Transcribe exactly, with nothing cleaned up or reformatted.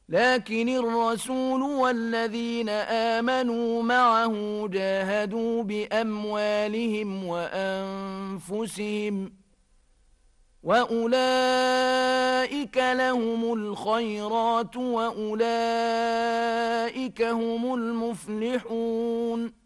لكن الرسول والذين آمنوا معه جاهدوا بأموالهم وأنفسهم وأولئك لهم الخيرات وأولئك هم المفلحون